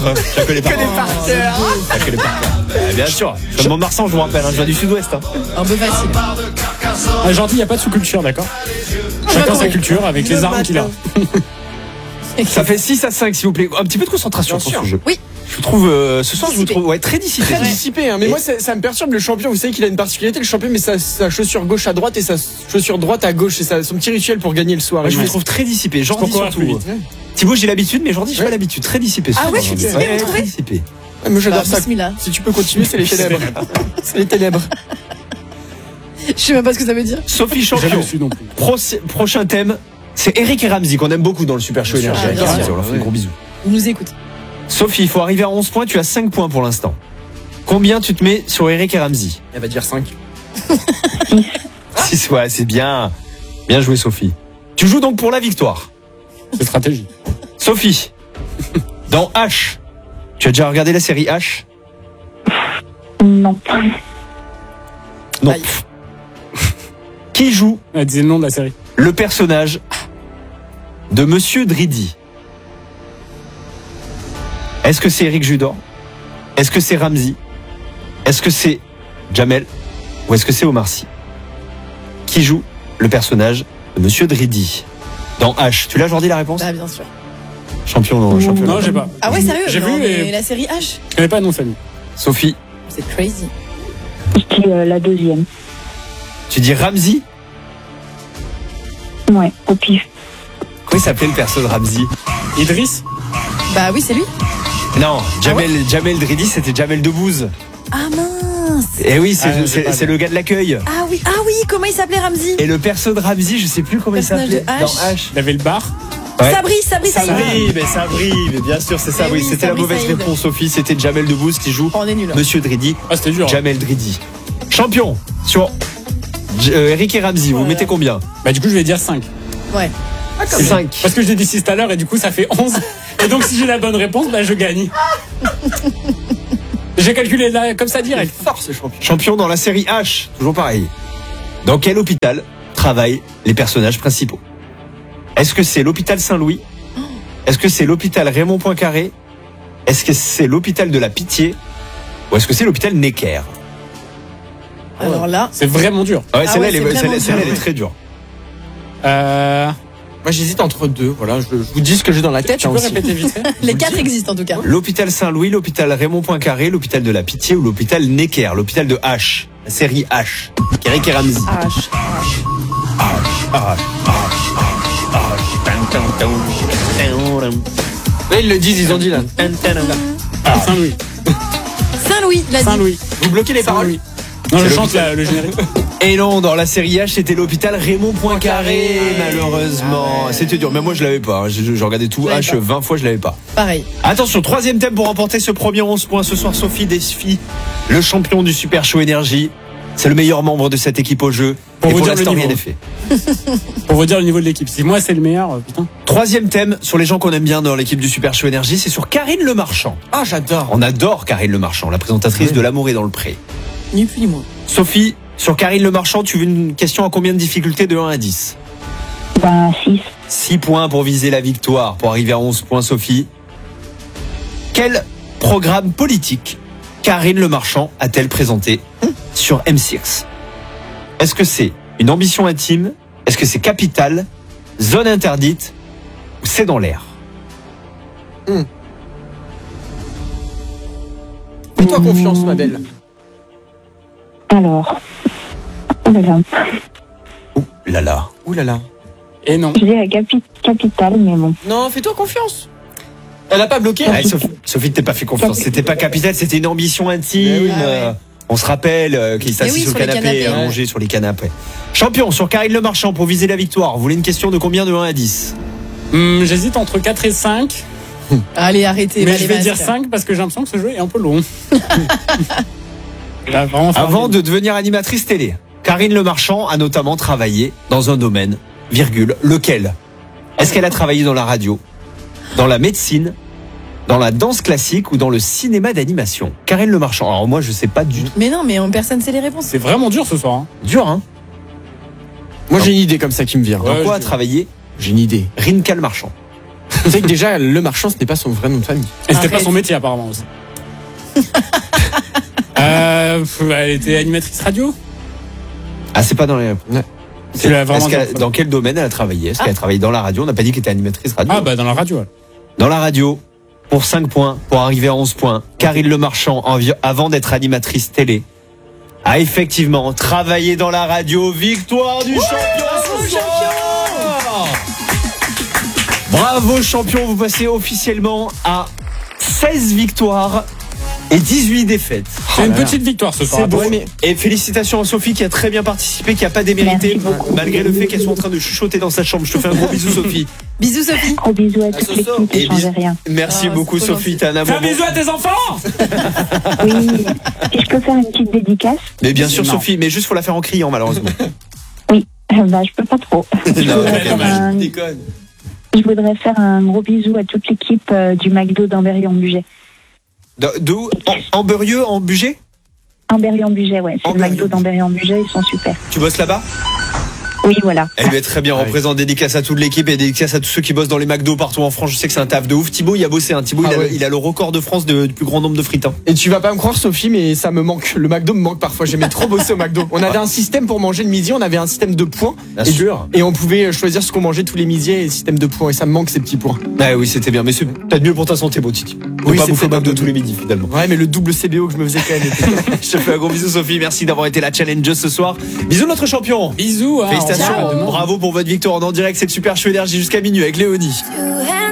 autres. Je la connais pas. par cœur. Je la connais par cœur. Bien sûr. Je demande Marsan, je vous rappelle. Je viens du sud-ouest. Un peu facile. Gentil, il n'y a pas de sous-culture, d'accord. Chacun sa culture avec les armes qu'il a. Ça fait 6-5, s'il vous plaît. Un petit peu de concentration sur ce jeu. Oui. Je vous trouve, ce soir, je vous trouve très dissipé. Très dissipé, hein. Mais moi, ça me perturbe le champion. Vous savez qu'il a une particularité, le champion, mais sa chaussure gauche à droite et sa chaussure droite à gauche. C'est son petit rituel pour gagner le soir. Je vous trouve très dissipé. Jordi surtout. Thibaut, j'ai l'habitude, mais Jordi, j'ai pas l'habitude. Très dissipé. Ah ouais, je suis dissipé, vous trouvez ? Très dissipé. Moi, j'adore ça. Bismillah. Si tu peux continuer, c'est les ténèbres. C'est les ténèbres. Je sais même pas ce que ça veut dire. Sophie Champion. Prochain thème, c'est Eric et Ramzy qu'on aime beaucoup dans le Super Show Énergie. On leur fait un gros bisou. On nous écoute. Sophie, il faut arriver à 11 points, tu as 5 points pour l'instant. Combien tu te mets sur Eric et Ramzy ? Elle va dire 5. 6, ouais, c'est bien. Bien joué, Sophie. Tu joues donc pour la victoire. C'est stratégie. Sophie, dans H, tu as déjà regardé la série H ? Non. Non. Aïe. Qui joue Disez le nom de la série. le personnage de Monsieur Dridi ? Est-ce que c'est Eric Judor ? Est-ce que c'est Ramzy ? Est-ce que c'est Jamel ? Ou est-ce que c'est Omar Sy ? Qui joue le personnage de Monsieur Dridi dans H ? Tu l'as, Jordi, la réponse ? Ah, bien sûr. Champion, non, champion. Non, j'ai pas. Ah ouais, sérieux ? J'ai Non, vu mais et la série H. je connais pas le nom de famille. Sophie, C'est crazy. Je dis la deuxième. tu dis Ramzy ? Ouais, au pif. Comment il s'appelait le perso de Ramzy ? Idriss. Bah oui, c'est lui. Non, Jamel Dridi, c'était Jamel Debbouze. Ah mince. Et oui, j'ai pas c'est le gars de l'accueil. Ah oui, comment il s'appelait Ramzy ? Et le perso de Ramzy, je sais plus comment il Personnage s'appelait. de H. Dans H. Il avait le bar. Ouais. Sabri, ça y va. Sabri, mais bien sûr, c'est Sabri. oui, C'était la Sabri mauvaise Saïd. réponse, Sophie. C'était Jamel Debbouze qui joue On est nul. Monsieur Dridi. Ah, c'était dur. Jamel Dridi. Champion sur Eric et Ramzy. Vous mettez combien ? Bah, du coup, je vais dire 5. Ouais. 5. Parce que j'ai dit 6 tout à l'heure et du coup, ça fait 11. Et donc, si j'ai la bonne réponse, bah, je gagne. J'ai calculé là, comme ça, direct. Fort ce champion. Champion dans la série H. Toujours pareil. Dans quel hôpital travaillent les personnages principaux ? Est-ce que c'est l'hôpital Saint-Louis ? Est-ce que c'est l'hôpital Raymond Poincaré ? Est-ce que c'est l'hôpital de la Pitié ? Ou est-ce que c'est l'hôpital Necker ? Alors là, C'est vraiment dur. Ouais, Ah celle-là, ouais, elle est- c'est vraiment celle-là, celle-là, dur. elle est très dure. Moi, j'hésite entre deux. Voilà, je vous dis ce que j'ai dans la tête. Tu hein, peux aussi. répéter vite fait ? les 4 existent en tout cas. L'hôpital Saint-Louis, l'hôpital Raymond Poincaré, l'hôpital de la Pitié ou l'hôpital Necker, l'hôpital de H, la série H. Eric et Ramzy. H. Là, ils le disent, ils ont dit là. Saint-Louis. Saint-Louis, l'a dit. Saint-Louis. Vous bloquez les paroles. Saint-Louis. Non, je C'est chante le générique. Et non, dans la série H, c'était l'hôpital Raymond Poincaré, malheureusement. C'était dur, mais moi je l'avais pas. Je regardais tout l'avais H pas. 20 fois, je l'avais pas. Pareil. Attention, troisième thème pour remporter ce premier 11 points. Ce soir, Sophie défie le champion du Super Show Énergie. C'est le meilleur membre de cette équipe au jeu. Pour Et vous pour dire le l'instant, rien niveau. n'est fait. Pour vous dire le niveau de l'équipe. Si moi, c'est le meilleur, putain. Troisième thème sur les gens qu'on aime bien dans l'équipe du Super Show Énergie, c'est sur Karine Le Marchand. Ah, j'adore. On adore Karine Le Marchand, la présentatrice de L'amour est dans le pré. Ni plus ni moins. Sophie, sur Karine Le Marchand, tu veux une question à combien de difficulté de 1 à 10 ? Ben, 6. 6 points pour viser la victoire, pour arriver à 11 points, Sophie. Quel programme politique Karine Le Marchand a-t-elle présenté sur M6 ? Est-ce que c'est une ambition intime ? Est-ce que c'est Capital ? Zone interdite ? Ou c'est dans l'air ? Fais-toi confiance, ma belle. Alors. Oh là là. Ouh là là. Ouh là là. Et non. Je dis la capitale, mais bon. Non, fais-toi confiance. Elle a pas bloqué. Ouais, Sophie, t'es pas fait confiance. C'était pas Capital, c'était une ambition intime. Ah ouais. On se rappelle qu'il s'assit oui, sur le sur les canapé, canapés, allongé sur les canapés. Champion, sur Karine Le Marchand, pour viser la victoire, vous voulez une question de combien de 1 à 10 ? J'hésite entre 4 et 5. Allez, arrêtez. Mais allez, je vais masque. dire 5 parce que j'ai l'impression que ce jeu est un peu long. Il va vraiment faire Avant vite. de devenir animatrice télé, Karine Le Marchand a notamment travaillé dans un domaine, virgule, lequel ? Est-ce qu'elle a travaillé dans la radio, dans la médecine, dans la danse classique ou dans le cinéma d'animation ? Karine Le Marchand. Alors moi, je sais pas du tout. Mais non, mais personne sait les réponses. C'est vraiment dur ce soir. Hein. Dur, hein ? Moi, j'ai une idée comme ça qui me vient. Dans Ouais, quoi a je- travaillé J'ai une idée. Rinka Le Marchand ? Tu sais que déjà, Le Marchand, ce n'est pas son vrai nom de famille. Et c'était pas Arrête. son métier apparemment aussi. Elle était animatrice radio. Ah, c'est pas dans les. Tu l'as vraiment Dans quel domaine elle a travaillé? Est-ce qu'elle a travaillé dans la radio? On n'a pas dit qu'elle était animatrice radio. Ah bah dans la radio. Ouais. Dans la radio, pour 5 points, pour arriver à 11 points, Karine Le Marchand, avant d'être animatrice télé, a effectivement travaillé dans la radio. Victoire du champion ce soir. Bravo champion, vous passez officiellement à 16 victoires et 18 défaites. C'est une petite victoire ce soir. C'est beau. Attention. Et félicitations à Sophie qui a très bien participé, qui a pas démérité, Merci beaucoup. malgré le fait qu'elle soit en train de chuchoter dans sa chambre. Je te fais un gros bisou Sophie. Bisous, Sophie. Gros bisous à toute l'équipe, Et ne changez rien. Merci Ah, beaucoup c'est trop Sophie, t'es un amour. Fais un bisou à tes enfants. Oui, si je peux faire une petite dédicace, Mais bien sûr Non. Sophie, mais juste faut la faire en criant malheureusement. je peux pas trop. Non, mais dommage. je déconne. Je voudrais faire un gros bisou à toute l'équipe du McDo d'Amberieu-en-Bugey. D'où en Beurieux, en Bugey? Amberieu-en-Bugey, ouais. C'est le Amberieu. McDo d'Amberieu-en-Bugey, ils sont super. Tu bosses là-bas? Oui, voilà. Elle lui est très bien représentée. Dédicace à toute l'équipe et dédicace à tous ceux qui bossent dans les McDo partout en France. Je sais que c'est un taf de ouf. Thibaut, il a bossé. Thibaut, Ah ouais. il a le record de France du plus grand nombre de frites. Et tu vas pas me croire, Sophie, mais ça me manque. Le McDo me manque parfois. J'aimais trop bosser au McDo. On avait un système pour manger le midi, on avait un système de points. Bien et, sûr. et on pouvait choisir ce qu'on mangeait tous les midis et le système de points. Et ça me manque ces petits points. Ah oui, c'était bien. Mais c'est peut-être mieux pour ta santé, beau Titi. Faut Oui, pas c'est bouffer peut-être McDo un peu tous les mieux. midis, finalement. Ouais, mais le double CBO que je me faisais quand même. Je te fais un gros bisou, Sophie. Merci d'avoir été la challengeuse ce soir. Bisous, notre champion. Bisous. Hein, Félicitations. au revoir, à demain. Bravo pour votre victoire en direct. C'est le Super Show Énergie jusqu'à minuit avec Léonie. You and